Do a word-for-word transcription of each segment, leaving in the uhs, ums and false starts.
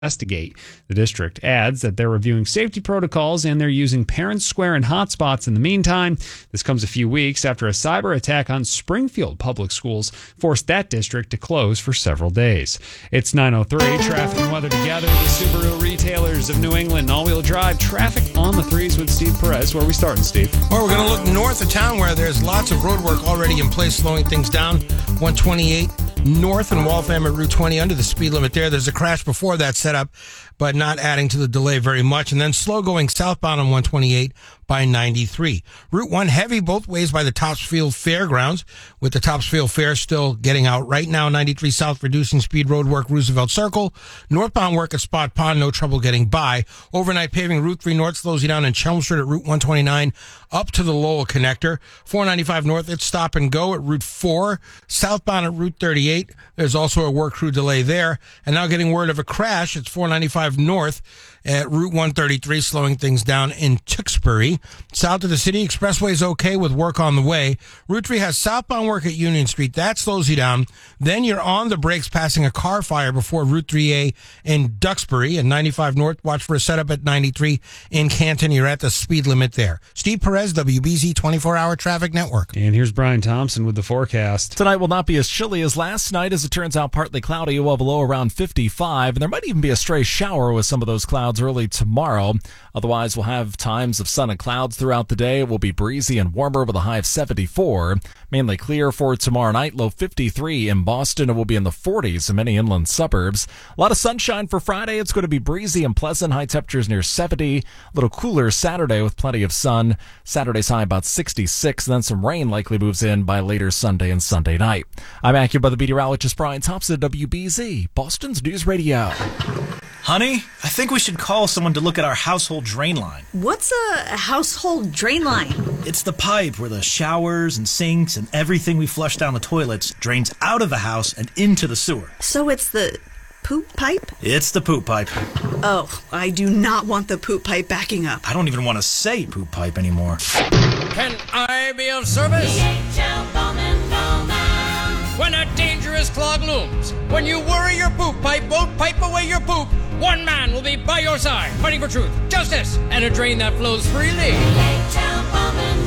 investigate. The district adds that they're reviewing safety protocols and they're using Parents Square and hotspots in the meantime. This comes a few weeks after a cyber attack on Springfield Public Schools forced that district to close for several days. It's nine oh three. Traffic and weather together. The Subaru retailers of New England. All-wheel drive traffic on the threes with Steve Perez. Where are we starting, Steve? Well, we're going to look north of town where there's lots of road work already in place, slowing things down. one twenty-eight north and Waltham at Route twenty under the speed limit there. There's a crash before that set up, but not adding to the delay very much. And then slow going southbound on one twenty-eight by ninety-three. Route one heavy both ways by the Topsfield Fairgrounds, with the Topsfield Fair still getting out right now. ninety-three south, reducing speed, road work, Roosevelt Circle. Northbound work at Spot Pond, no trouble getting by. Overnight paving, Route three north slows you down in Chelmsford at Route one twenty-nine up to the Lowell connector. four ninety-five north, it's stop and go at Route four. Southbound at Route thirty-eight, there's also a work crew delay there. And now getting word of a crash, it's four ninety-five north at Route one thirty-three, slowing things down in Tewksbury. South of the city, expressway is okay with work on the way. Route three has southbound work at Union Street. That slows you down. Then you're on the brakes passing a car fire before Route three A in Duxbury. And ninety-five north, watch for a setup at ninety-three in Canton. You're at the speed limit there. Steve Perez, W B Z twenty-four hour Traffic Network. And here's Brian Thompson with the forecast. Tonight will not be as chilly as last night. As it turns out, partly cloudy. We'll have a low around fifty-five. And there might even be a stray shower with some of those clouds early tomorrow. Otherwise, we'll have times of sun and clouds throughout the day. It will be breezy and warmer with a high of seventy-four. Mainly clear for tomorrow night, low fifty-three in Boston. It will be in the forties in many inland suburbs. A lot of sunshine for Friday. It's going to be breezy and pleasant. High temperatures near seventy. A little cooler Saturday with plenty of sun. Saturday's high about sixty-six. Then some rain likely moves in by later Sunday and Sunday night. I'm AccuWeather meteorologist Brian Thompson, W B Z, Boston's News Radio. Honey, I think we should call someone to look at our household drain line. What's a household drain line? It's the pipe where the showers and sinks and everything we flush down the toilets drains out of the house and into the sewer. So it's the poop pipe? It's the poop pipe. Oh, I do not want the poop pipe backing up. I don't even want to say poop pipe anymore. Can I be of service? D H L Bowman Bowman. When a dangerous clog looms, when you worry your poop pipe won't pipe away your poop, one man will be by your side, fighting for truth, justice, and a drain that flows freely. D H L Bowman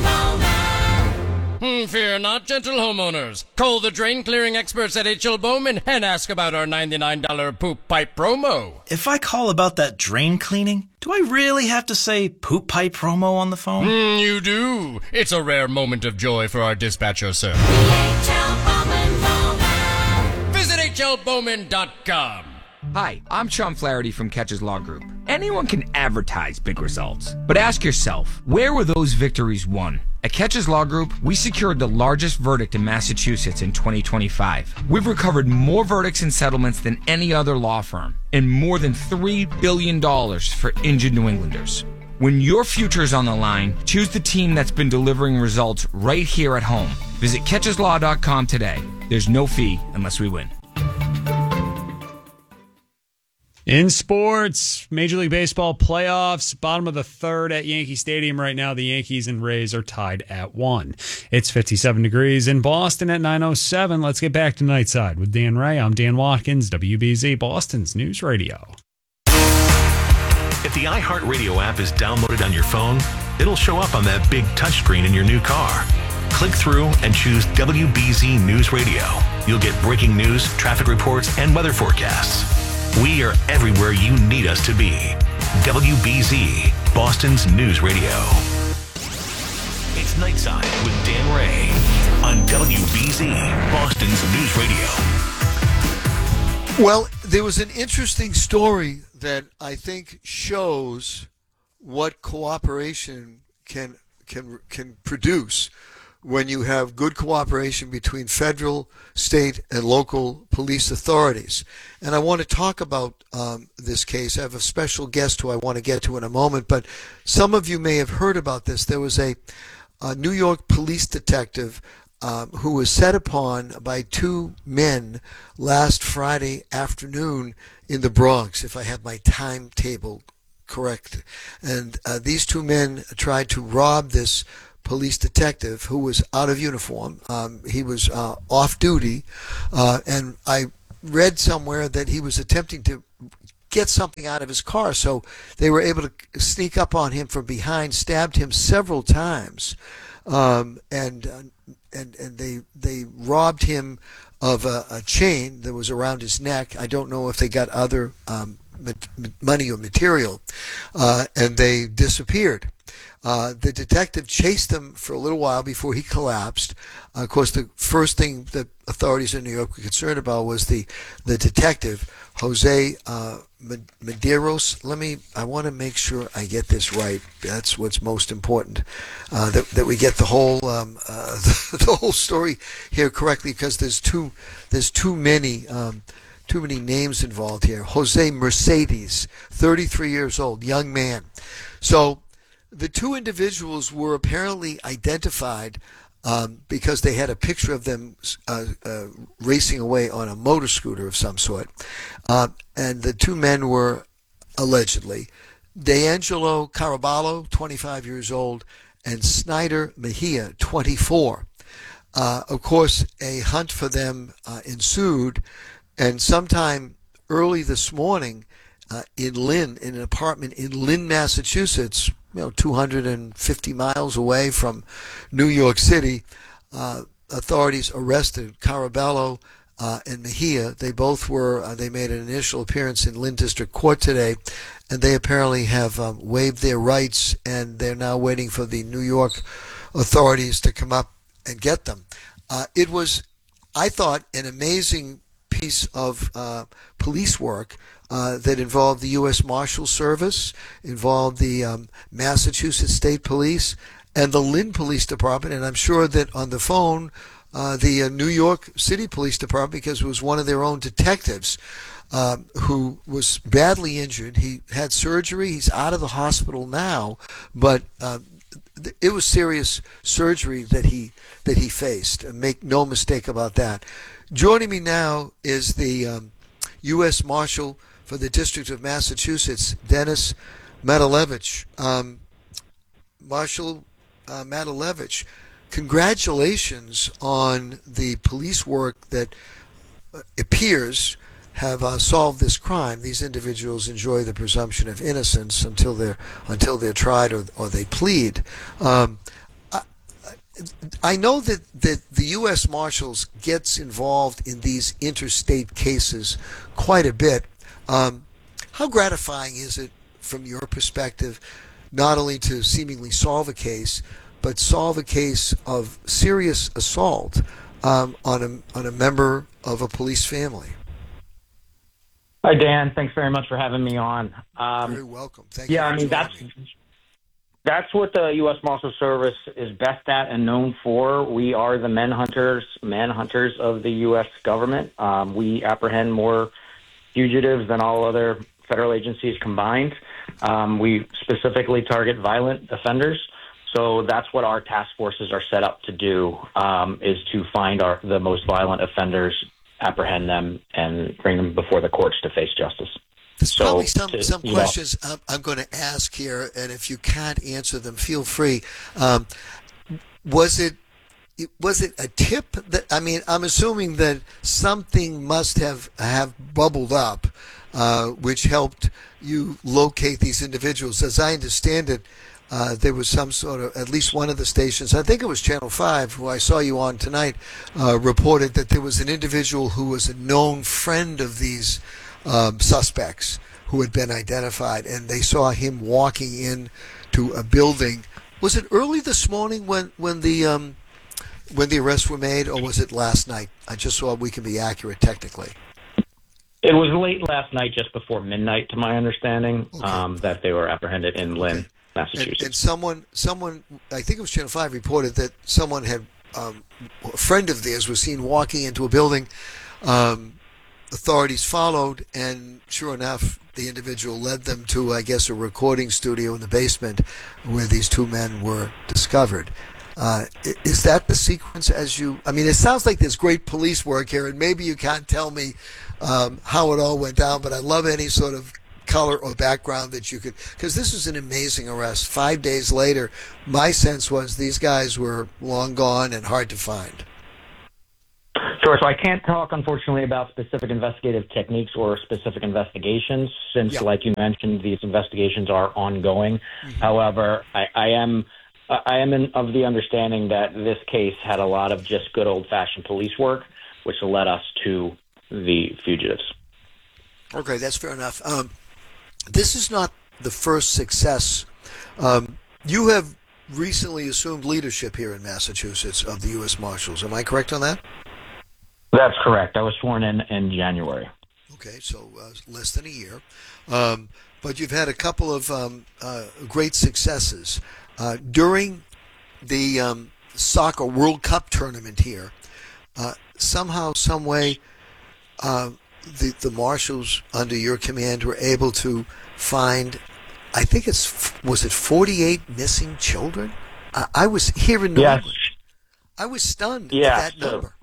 Bowman. Hmm, fear not, gentle homeowners. Call the drain clearing experts at H L Bowman and ask about our ninety-nine dollars poop pipe promo. If I call about that drain cleaning, do I really have to say poop pipe promo on the phone? Hmm, you do. It's a rare moment of joy for our dispatcher, sir. D H L Bowman Bowman. Visit H L Bowman dot com. Hi, I'm Sean Flaherty from Catches Law Group. Anyone can advertise big results, but ask yourself, where were those victories won? At Catches Law Group, we secured the largest verdict in Massachusetts in twenty twenty-five. We've recovered more verdicts and settlements than any other law firm, and more than three billion dollars for injured New Englanders. When your future is on the line, choose the team that's been delivering results right here at home. Visit catches law dot com today. There's no fee unless we win. In sports, Major League Baseball playoffs, bottom of the third at Yankee Stadium right now. The Yankees and Rays are tied at one. It's fifty-seven degrees in Boston at nine oh seven. Let's get back to Nightside with Dan Ray. I'm Dan Watkins, W B Z, Boston's News Radio. If the iHeartRadio app is downloaded on your phone, it'll show up on that big touchscreen in your new car. Click through and choose W B Z News Radio. You'll get breaking news, traffic reports, and weather forecasts. We are everywhere you need us to be. W B Z, Boston's News Radio. It's Nightside with Dan Ray on W B Z, Boston's News Radio. Well, there was an interesting story that I think shows what cooperation can can can produce when you have good cooperation between federal, state, and local police authorities. And I want to talk about um, this case. I have a special guest who I want to get to in a moment, but some of you may have heard about this. There was a, a New York police detective um, who was set upon by two men last Friday afternoon in the Bronx, if I have my timetable correct. And uh, these two men tried to rob this police detective who was out of uniform. Um, he was uh, off duty, uh, and I read somewhere that he was attempting to get something out of his car. So they were able to sneak up on him from behind, stabbed him several times, um, and uh, and and they they robbed him of a, a chain that was around his neck. I don't know if they got other um, money or material, uh, and they disappeared. Uh, the detective chased him for a little while before he collapsed. Uh, of course, the first thing that authorities in New York were concerned about was the, the detective, Jose uh, Medeiros. Let me, I want to make sure I get this right. That's what's most important, uh, that, that we get the whole um, uh, the, the whole story here correctly, because there's too there's too many um, too many names involved here. Jose Mercedes, thirty-three years old, young man. So the two individuals were apparently identified um, because they had a picture of them uh, uh, racing away on a motor scooter of some sort. Uh, and the two men were allegedly D'Angelo Caraballo, twenty-five years old, and Snyder Mejia, twenty-four. Uh, of course, a hunt for them uh, ensued, and sometime early this morning uh, in Lynn, in an apartment in Lynn, Massachusetts, you know, two hundred fifty miles away from New York City, uh, authorities arrested Caraballo uh, and Mejia. They both were, uh, they made an initial appearance in Lynn District Court today, and they apparently have um, waived their rights, and they're now waiting for the New York authorities to come up and get them. Uh, it was, I thought, an amazing piece of uh, police work uh, that involved the U S Marshal Service, involved the um, Massachusetts State Police, and the Lynn Police Department, and I'm sure that on the phone, uh, the uh, New York City Police Department, because it was one of their own detectives um, who was badly injured. He had surgery. He's out of the hospital now, but uh, it was serious surgery that he that he faced. Make no mistake about that. Joining me now is the um, U S Marshal for the District of Massachusetts, Dennis Matalevich. Um, Marshal uh, Matalevich, congratulations on the police work that uh, appears have uh, solved this crime. These individuals enjoy the presumption of innocence until they're until they're tried or or they plead. Um, I, I know that, that the U S Marshals gets involved in these interstate cases quite a bit. Um, how gratifying is it from your perspective, not only to seemingly solve a case, but solve a case of serious assault um, on a on a member of a police family? Hi, Dan. Thanks very much for having me on. Um, Very welcome. Thank yeah, you. I mean, that's me. that's what the U S Marshal Service is best at and known for. We are the manhunters, manhunters of the U S government. Um, we apprehend more fugitives than all other federal agencies combined. Um, we specifically target violent offenders. So that's what our task forces are set up to do, um, is to find our the most violent offenders, apprehend them, and bring them before the courts to face justice. There's so, probably some, to, some questions I'm, I'm going to ask here, and if you can't answer them, feel free. Um, was it was it a tip that, I mean, I'm assuming that something must have, have bubbled up, uh, which helped you locate these individuals. As I understand it, Uh, there was some sort of, at least one of the stations, I think it was Channel five, who I saw you on tonight, uh, reported that there was an individual who was a known friend of these um, suspects who had been identified, and they saw him walking in to a building. Was it early this morning when, when the um, when the arrests were made, or was it last night? I just so we can be accurate technically. It was late last night, just before midnight, to my understanding, Okay. um, that they were apprehended in Lynn. Okay. Massachusetts. And, and someone, someone, I think it was Channel five, reported that someone had, um, a friend of theirs was seen walking into a building. Um, authorities followed, and sure enough, the individual led them to, I guess, a recording studio in the basement where these two men were discovered. Uh, is that the sequence as you, I mean, it sounds like there's great police work here, and maybe you can't tell me um, how it all went down, but I love any sort of color or background that you could, because this was an amazing arrest. Five days later, my sense was these guys were long gone and hard to find. Sure. So I can't talk, unfortunately, about specific investigative techniques or specific investigations, since, Yeah. like you mentioned, these investigations are ongoing. Mm-hmm. However, I, I am I am in, of the understanding that this case had a lot of just good old-fashioned police work, which led us to the fugitives. Okay, that's fair enough. Um, this is not the first success. Um, you have recently assumed leadership here in Massachusetts of the U S Marshals. Am I correct on that? That's correct. I was sworn in in January. Okay, so uh, less than a year. Um, but you've had a couple of um, uh, great successes. Uh, during the um, soccer World Cup tournament here, uh, somehow, some way, uh, the, the marshals under your command were able to find, I think it's, was it forty-eight missing children? I, I was here in New Yes. England. I was stunned Yeah, at that so- number.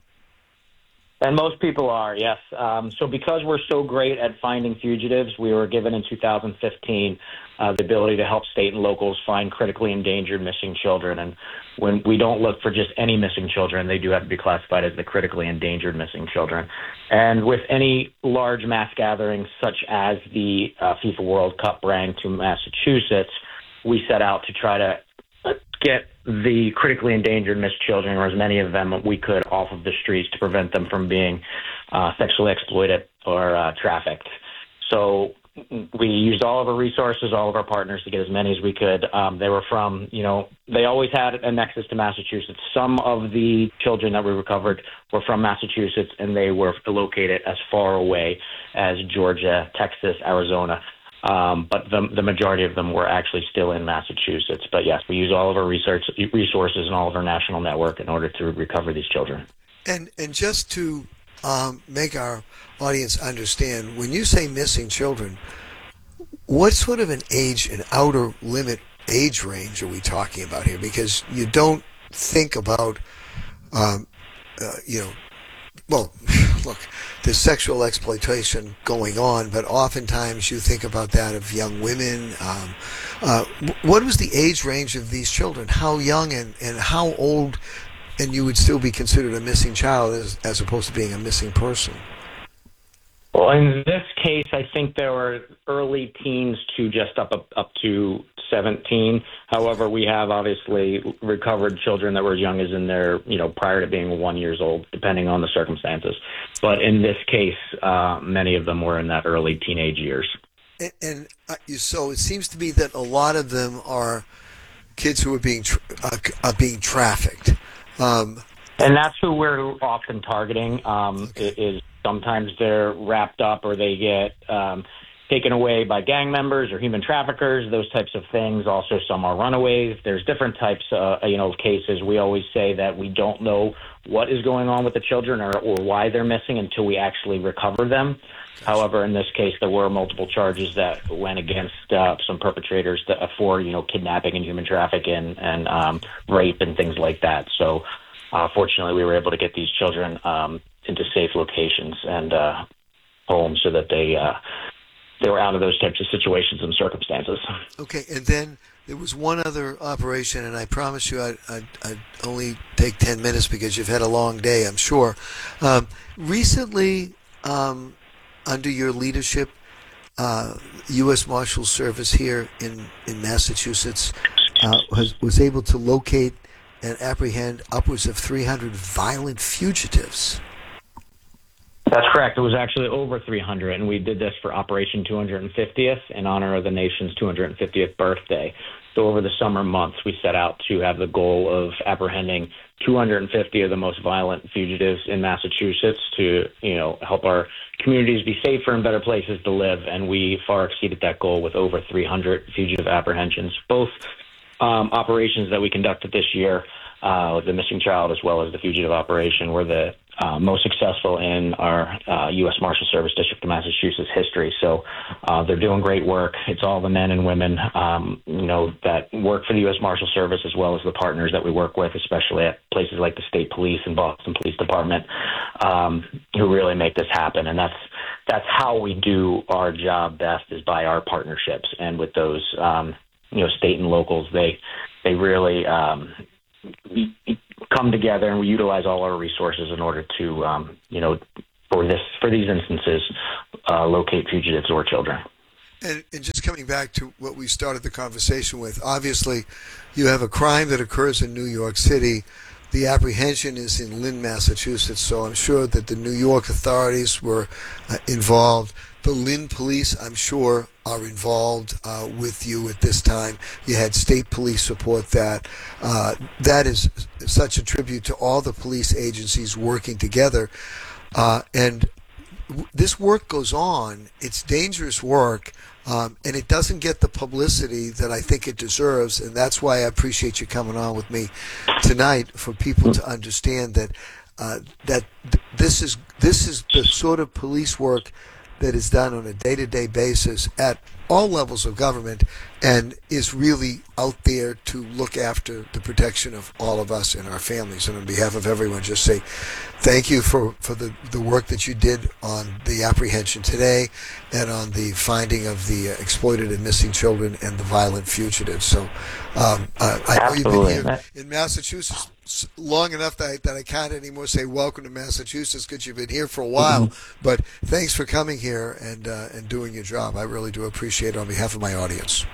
And most people are, yes. Um, so because we're so great at finding fugitives, we were given in two thousand fifteen uh, the ability to help state and locals find critically endangered missing children. And when we don't look for just any missing children, they do have to be classified as the critically endangered missing children. And with any large mass gatherings such as the uh, FIFA World Cup bring to Massachusetts, we set out to try to get the critically endangered missed children, or as many of them we could, off of the streets to prevent them from being uh, sexually exploited or uh, trafficked. So we used all of our resources, all of our partners to get as many as we could. Um, they were from, you know, they always had a nexus to Massachusetts. Some of the children that we recovered were from Massachusetts, and they were located as far away as Georgia, Texas, Arizona. Um, but the, the majority of them were actually still in Massachusetts. But yes, we use all of our research resources and all of our national network in order to recover these children. And and just to um, make our audience understand, when you say missing children, what sort of an age, an outer limit age range are we talking about here? Because you don't think about, um, uh, you know, well, look, there's sexual exploitation going on, but oftentimes you think about that of young women. Um, uh, what was the age range of these children? How young and, and how old, and you would still be considered a missing child as, as opposed to being a missing person? Well, in this case, I think there were early teens to just up up, up to seventeen. However, we have obviously recovered children that were as young as in their, you know, prior to being one years old, depending on the circumstances. But in this case, uh, many of them were in that early teenage years. And, and uh, so it seems to me that a lot of them are kids who are being tra- uh, are being trafficked. Um, And that's who we're often targeting. Um, it is sometimes they're wrapped up or they get um, taken away by gang members or human traffickers, those types of things. Also, some are runaways. There's different types, uh, you know, of cases. We always say that we don't know what is going on with the children or, or why they're missing until we actually recover them. However, in this case, there were multiple charges that went against uh, some perpetrators that, for, you know, kidnapping and human trafficking and um, rape and things like that. So, uh, fortunately, we were able to get these children um, into safe locations and uh, homes so that they uh, they were out of those types of situations and circumstances. Okay, and then there was one other operation, and I promise you I'd, I'd, I'd only take ten minutes because you've had a long day, I'm sure. Um, recently, um, under your leadership, uh, U S Marshals Service here in, in Massachusetts uh, was, was able to locate and apprehend upwards of three hundred violent fugitives. That's correct. It was actually over three hundred, and we did this for Operation two hundred fiftieth in honor of the nation's two hundred fiftieth birthday. So over the summer months, we set out to have the goal of apprehending two hundred fifty of the most violent fugitives in Massachusetts to, you know, help our communities be safer and better places to live. And we far exceeded that goal with over three hundred fugitive apprehensions, both um, operations that we conducted this year, uh, the missing child as well as the fugitive operation, were the uh, most successful in our uh, U S Marshal Service District of Massachusetts history. So uh, they're doing great work. It's all the men and women, um, you know, that work for the U S Marshal Service, as well as the partners that we work with, especially at places like the State Police and Boston Police Department, um, who really make this happen. And that's that's how we do our job best, is by our partnerships. And with those, um, you know, state and locals, they they really um, come together and we utilize all our resources in order to, um, you know, for this for these instances, uh, locate fugitives or children. And, and just coming back to what we started the conversation with, obviously you have a crime that occurs in New York City. The apprehension is in Lynn, Massachusetts, so I'm sure that the New York authorities were uh, involved. The Lynn police, I'm sure, are involved uh, with you at this time. You had state police support that. Uh, that is such a tribute to all the police agencies working together. Uh, and w- this work goes on. It's dangerous work. Um, and it doesn't get the publicity that I think it deserves, and that's why I appreciate you coming on with me tonight, for people to understand that uh, that th- this is this is the sort of police work that is done on a day-to-day basis at all levels of government, and is really out there to look after the protection of all of us and our families. And on behalf of everyone, just say thank you for, for the, the work that you did on the apprehension today and on the finding of the uh, exploited and missing children and the violent fugitives. So um, uh, I know you've been here in Massachusetts long enough that I, that I can't anymore say welcome to Massachusetts, because you've been here for a while. Mm-hmm. But thanks for coming here and uh, and doing your job. I really do appreciate it on behalf of my audience.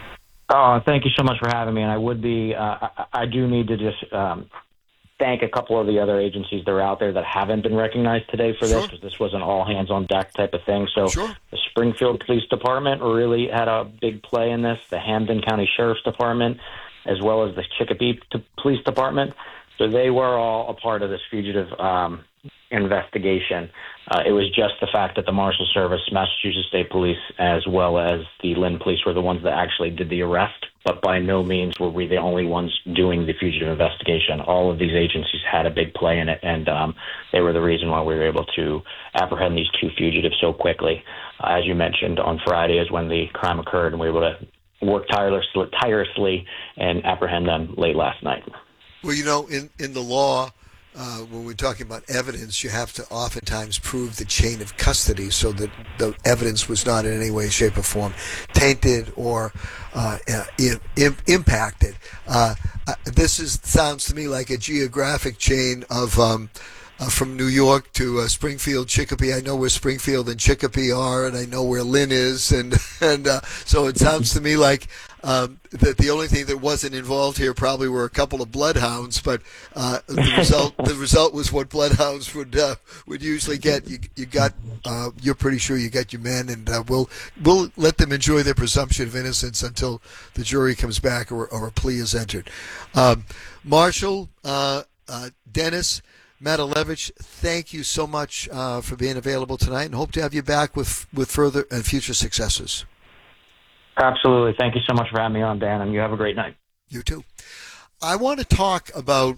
Oh, thank you so much for having me. And I would be, uh, I, I do need to just um, thank a couple of the other agencies that are out there that haven't been recognized today for Sure. this, because this was an all hands on deck type of thing. So Sure. the Springfield Police Department really had a big play in this, the Hampden County Sheriff's Department, as well as the Chicopee T- Police Department. So they were all a part of this fugitive um, investigation. Uh, it was just the fact that the Marshal Service, Massachusetts State Police, as well as the Lynn Police were the ones that actually did the arrest, but by no means were we the only ones doing the fugitive investigation. All of these agencies had a big play in it, and um, they were the reason why we were able to apprehend these two fugitives so quickly. Uh, as you mentioned, on Friday is when the crime occurred, and we were able to work tirelessly, tirelessly and apprehend them late last night. Well, you know, in, in the law, uh, when we're talking about evidence, you have to oftentimes prove the chain of custody so that the evidence was not in any way, shape, or form tainted or uh, in, in, impacted. Uh, this is sounds to me like a geographic chain of um, uh, from New York to uh, Springfield, Chicopee. I know where Springfield and Chicopee are, and I know where Lynn is, and and uh, so it sounds to me like Um, that the only thing that wasn't involved here probably were a couple of bloodhounds, but uh, the result the result was what bloodhounds would uh, would usually get. You you got uh, you're pretty sure you got your men, and uh, we'll we'll let them enjoy their presumption of innocence until the jury comes back or, or a plea is entered. Um, Marshal uh, uh, Dennis Matalevich, thank you so much uh, for being available tonight, and hope to have you back with with further and future successes. Absolutely. Thank you so much for having me on, Dan, and you have a great night. You too. I want to talk about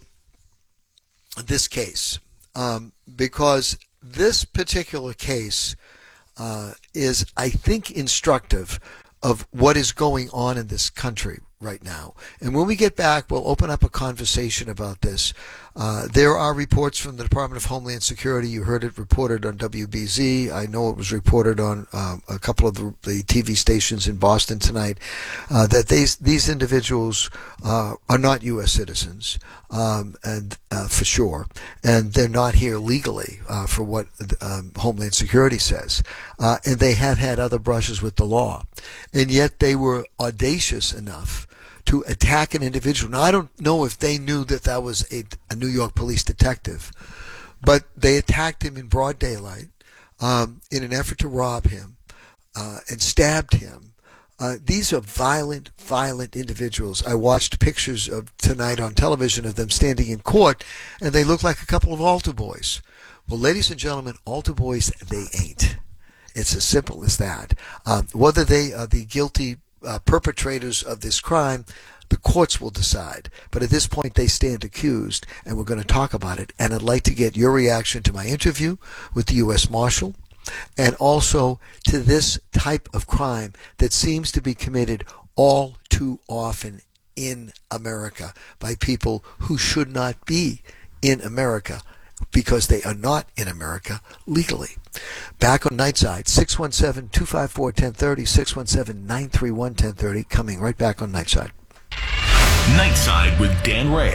this case um, because this particular case uh, is, I think, instructive of what is going on in this country right now. And when we get back, we'll open up a conversation about this. Uh, there are reports from the Department of Homeland Security. You heard it reported on W B Z. I know it was reported on um, a couple of the, the T V stations in Boston tonight uh, that these these individuals uh, are not U S citizens, um, and uh, for sure, and they're not here legally uh, for what um, Homeland Security says, uh, and they have had other brushes with the law, and yet they were audacious enough to attack an individual. Now, I don't know if they knew that that was a, a New York police detective, but they attacked him in broad daylight um, in an effort to rob him uh, and stabbed him. Uh, these are violent, violent individuals. I watched pictures of tonight on television of them standing in court, and they look like a couple of altar boys. Well, ladies and gentlemen, altar boys, they ain't. It's as simple as that. Um, whether they are the guilty Uh, perpetrators of this crime, the courts will decide. But at this point, they stand accused, and we're going to talk about it. And I'd like to get your reaction to my interview with the U S Marshal, and also to this type of crime that seems to be committed all too often in America by people who should not be in America because they are not in America legally. Back on Nightside, six one seven, two five four, one oh three oh, six one seven, nine three one, one oh three oh, coming right back on Nightside. Nightside with Dan Ray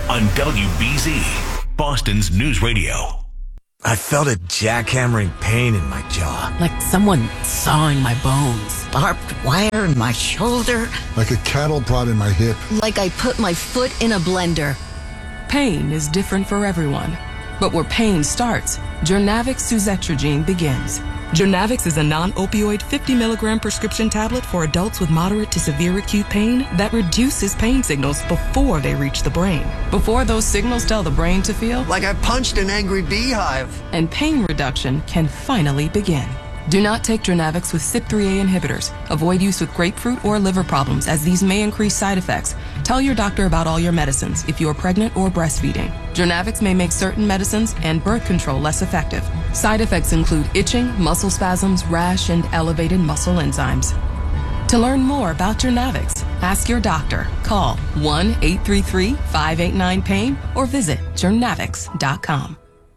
on W B Z, Boston's News Radio. I felt a jackhammering pain in my jaw. Like someone sawing my bones. Barbed wire in my shoulder. Like a cattle prod in my hip. Like I put my foot in a blender. Pain is different for everyone. But where pain starts, Jurnavix suzetrigine begins. Jurnavix is a non-opioid fifty milligram prescription tablet for adults with moderate to severe acute pain that reduces pain signals before they reach the brain. Before those signals tell the brain to feel like I punched an angry beehive. And pain reduction can finally begin. Do not take Jurnavix with C Y P three A inhibitors. Avoid use with grapefruit or liver problems, as these may increase side effects. Tell your doctor about all your medicines if you are pregnant or breastfeeding. Jurnavix may make certain medicines and birth control less effective. Side effects include itching, muscle spasms, rash, and elevated muscle enzymes. To learn more about Jurnavix, ask your doctor. Call one eight three three, five eight nine, pain or visit jurnavix dot com.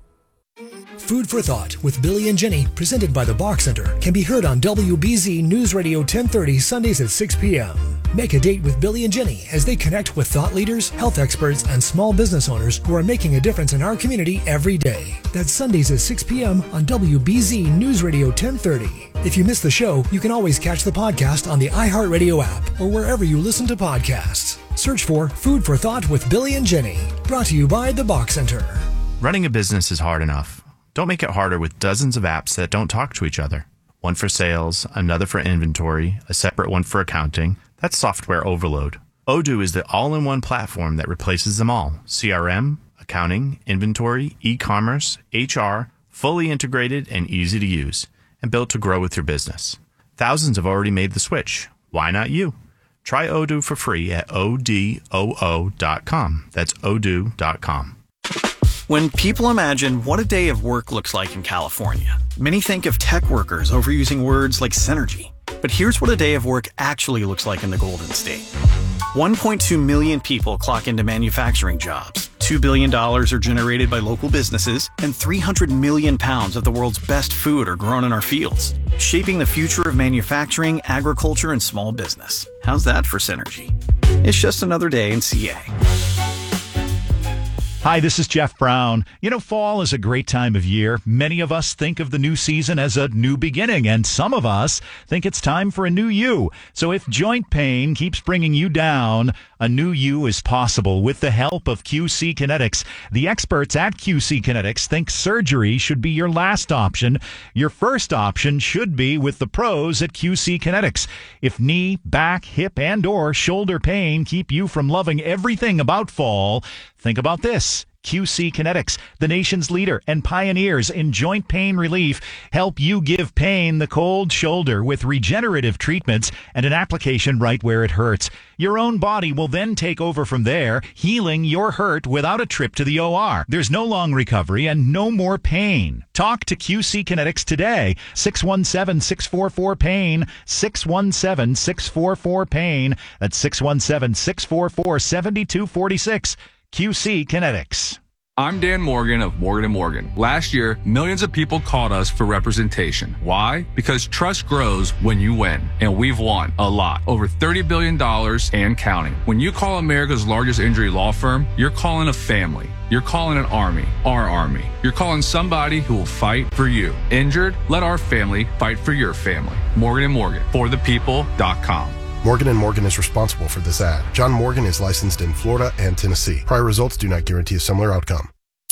Food for Thought with Billy and Jenny, presented by the Bach Center, can be heard on W B Z News Radio ten thirty Sundays at six p.m. Make a date with Billy and Jenny as they connect with thought leaders, health experts, and small business owners who are making a difference in our community every day. That's Sundays at six p.m. on W B Z News Radio ten thirty. If you miss the show, you can always catch the podcast on the iHeartRadio app or wherever you listen to podcasts. Search for Food for Thought with Billy and Jenny. Brought to you by the Bach Center. Running a business is hard enough. Don't make it harder with dozens of apps that don't talk to each other. One for sales, another for inventory, a separate one for accounting. That's software overload. Odoo is the all-in-one platform that replaces them all. C R M, accounting, inventory, e-commerce, H R, fully integrated and easy to use, and built to grow with your business. Thousands have already made the switch. Why not you? Try Odoo for free at O D O O dot com. That's odoo dot com. When people imagine what a day of work looks like in California, many think of tech workers overusing words like synergy. But here's what a day of work actually looks like in the Golden State. one point two million people clock into manufacturing jobs. two billion dollars are generated by local businesses, and three hundred million pounds of the world's best food are grown in our fields, shaping the future of manufacturing, agriculture, and small business. How's that for synergy? It's just another day in C A. Hi, this is Jeff Brown. You know, fall is a great time of year. Many of us think of the new season as a new beginning, and some of us think it's time for a new you. So if joint pain keeps bringing you down, a new you is possible with the help of Q C Kinetics. The experts at Q C Kinetics think surgery should be your last option. Your first option should be with the pros at Q C Kinetics. If knee, back, hip, and or shoulder pain keep you from loving everything about fall, think about this. Q C Kinetics, the nation's leader and pioneers in joint pain relief, help you give pain the cold shoulder with regenerative treatments and an application right where it hurts. Your own body will then take over from there, healing your hurt without a trip to the O R. There's no long recovery and no more pain. Talk to Q C Kinetics today. six one seven, six four four, pain. six one seven, six four four, pain. That's six one seven, six four four, seven two four six. Q C Kinetics. I'm Dan Morgan of Morgan and Morgan. Last year, millions of people called us for representation. Why? Because trust grows when you win. And we've won a lot. Over thirty billion dollars and counting. When you call America's largest injury law firm, you're calling a family. You're calling an army. Our army. You're calling somebody who will fight for you. Injured? Let our family fight for your family. Morgan and Morgan. For the people dot com. Morgan and Morgan is responsible for this ad. John Morgan is licensed in Florida and Tennessee. Prior results do not guarantee a similar outcome.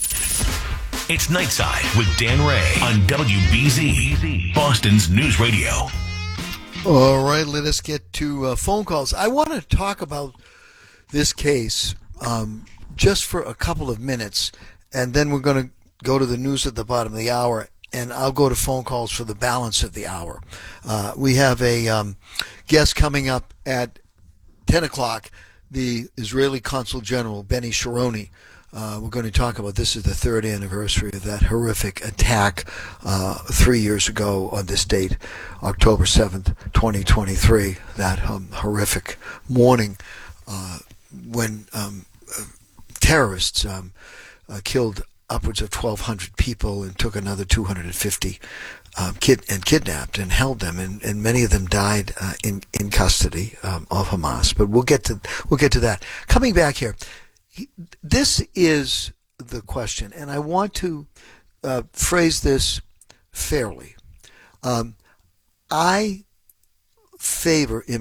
It's Nightside with Dan Ray on W B Z, Boston's News Radio. All right, let us get to uh, phone calls. I want to talk about this case um, just for a couple of minutes, and then we're going to go to the news at the bottom of the hour, and I'll go to phone calls for the balance of the hour. Uh, we have a um, guest coming up at ten o'clock, the Israeli Consul General, Benny Sharoni. Uh, we're going to talk about, this is the third anniversary of that horrific attack uh, three years ago on this date, October seventh, twenty twenty-three, that um, horrific morning uh, when um, uh, terrorists um, uh, killed upwards of twelve hundred people and took another two hundred fifty um, kid and kidnapped and held them, and, and many of them died uh, in in custody um, of Hamas. But we'll get to we'll get to that. Coming back here, this is the question, and I want to uh, phrase this fairly. Um, I favor